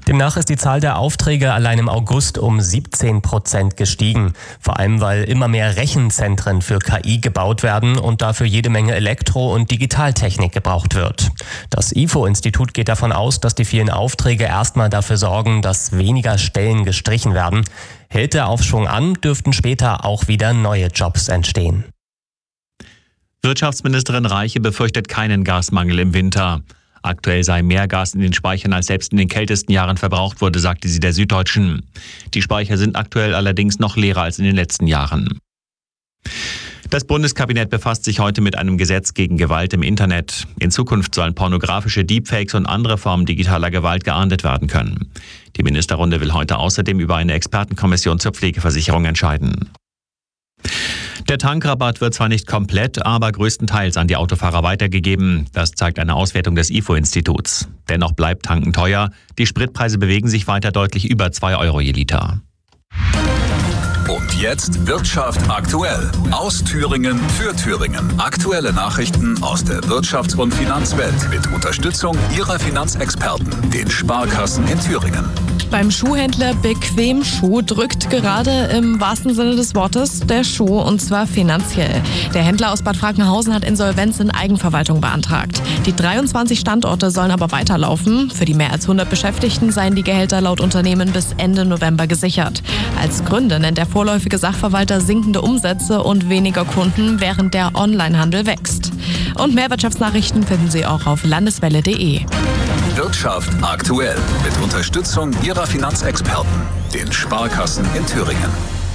Demnach ist die Zahl der Aufträge allein im August um 17% gestiegen. Vor allem, weil immer mehr Rechenzentren für KI gebaut werden und dafür jede Menge Elektro- und Digitaltechnik gebraucht wird. Das IFO-Institut geht davon aus, dass die vielen Aufträge erstmal dafür sorgen, dass weniger Stellen gestrichen werden. Hält der Aufschwung an, dürften später auch wieder neue Jobs entstehen. Wirtschaftsministerin Reiche befürchtet keinen Gasmangel im Winter. Aktuell sei mehr Gas in den Speichern, als selbst in den kältesten Jahren verbraucht wurde, sagte sie der Süddeutschen. Die Speicher sind aktuell allerdings noch leerer als in den letzten Jahren. Das Bundeskabinett befasst sich heute mit einem Gesetz gegen Gewalt im Internet. In Zukunft sollen pornografische Deepfakes und andere Formen digitaler Gewalt geahndet werden können. Die Ministerrunde will heute außerdem über eine Expertenkommission zur Pflegeversicherung entscheiden. Der Tankrabatt wird zwar nicht komplett, aber größtenteils an die Autofahrer weitergegeben. Das zeigt eine Auswertung des IFO-Instituts. Dennoch bleibt Tanken teuer. Die Spritpreise bewegen sich weiter deutlich über 2 Euro je Liter. Und jetzt Wirtschaft aktuell. Aus Thüringen für Thüringen. Aktuelle Nachrichten aus der Wirtschafts- und Finanzwelt mit Unterstützung Ihrer Finanzexperten, den Sparkassen in Thüringen. Beim Schuhhändler Bequem Schuh drückt gerade im wahrsten Sinne des Wortes der Schuh, und zwar finanziell. Der Händler aus Bad Frankenhausen hat Insolvenz in Eigenverwaltung beantragt. Die 23 Standorte sollen aber weiterlaufen. Für die mehr als 100 Beschäftigten seien die Gehälter laut Unternehmen bis Ende November gesichert. Als Gründe nennt der vorläufige Sachverwalter sinkende Umsätze und weniger Kunden, während der Onlinehandel wächst. Und mehr Wirtschaftsnachrichten finden Sie auch auf landeswelle.de. Wirtschaft aktuell mit Unterstützung Ihrer Finanzexperten, den Sparkassen in Thüringen.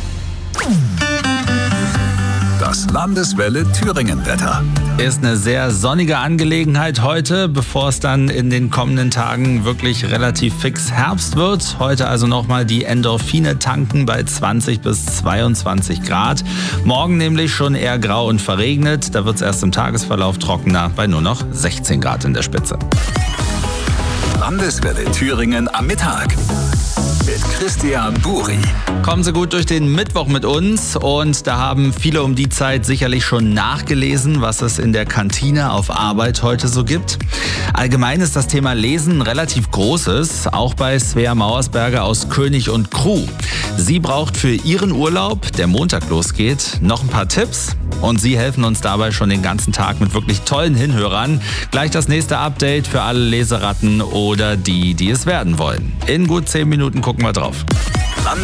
Das Landeswelle Thüringen-Wetter. Ist eine sehr sonnige Angelegenheit heute, bevor es dann in den kommenden Tagen wirklich relativ fix Herbst wird. Heute also nochmal die Endorphine tanken bei 20 bis 22 Grad. Morgen nämlich schon eher grau und verregnet. Da wird es erst im Tagesverlauf trockener bei nur noch 16 Grad in der Spitze. Landeswelle Thüringen am Mittag mit Christian Buri. Kommen Sie gut durch den Mittwoch mit uns, und da haben viele um die Zeit sicherlich schon nachgelesen, was es in der Kantine auf Arbeit heute so gibt. Allgemein ist das Thema Lesen relativ großes, auch bei Svea Mauersberger aus König und Crew. Sie braucht für ihren Urlaub, der Montag losgeht, noch ein paar Tipps, und Sie helfen uns dabei schon den ganzen Tag mit wirklich tollen Hinhörern. Gleich das nächste Update für alle Leseratten oder die es werden wollen. In gut 10 Minuten gucken wir drauf.